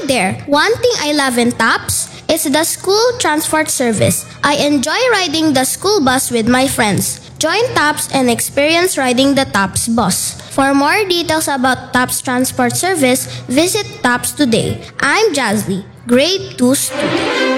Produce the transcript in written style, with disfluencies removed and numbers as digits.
there. One thing I love in TAPS is the school transport service. I enjoy riding the school bus with my friends. Join TAPS and experience riding the TAPS bus. For more details about TAPS transport service, visit TAPS today. I'm Jazly, grade 2 student.